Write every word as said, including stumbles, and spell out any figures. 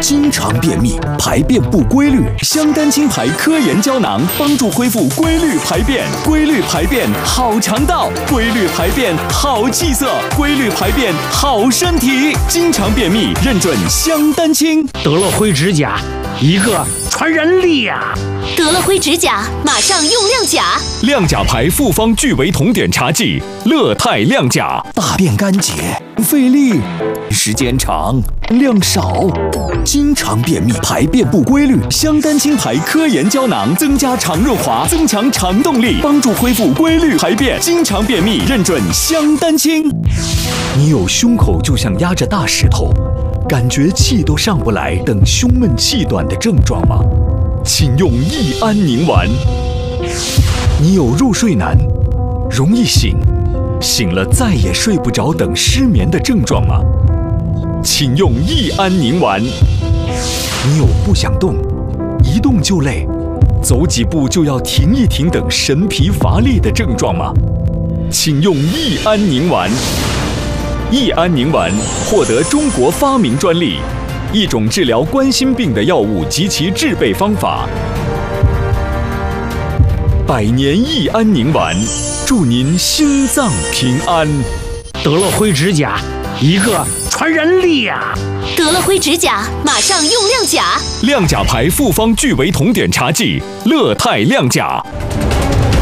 经常便秘、排便不规律，香丹青牌科研胶囊帮助恢复规律排便，规律排便好肠道，规律排便好气色，规律排便好身体。经常便秘认准香丹青。 得了灰指甲，一个传染力呀！ 得了灰指甲，马上用亮甲。 亮甲牌复方聚维酮碘茶剂，乐泰亮甲。大便干结，费力，时间长，量少，经常便秘、排便不规律，香丹青牌科研胶囊增加肠润滑，增强肠动力，帮助恢复规律排便。经常便秘认准香丹青。你有胸口就像压着大石头，感觉气都上不来等胸闷气短的症状吗？请用益安宁丸。你有入睡难、容易醒、醒了再也睡不着等失眠的症状吗？请用益安宁丸。你有不想动、一动就累、走几步就要停一停等神疲乏力的症状吗？请用益安宁丸。益安宁丸获得中国发明专利，一种治疗冠心病的药物及其制备方法。百年益安宁丸，祝您心脏平安。 得了灰指甲，一个传染力呀！ 得了灰指甲，马上用亮甲。 亮甲牌复方聚维酮碘茶剂，乐泰亮甲。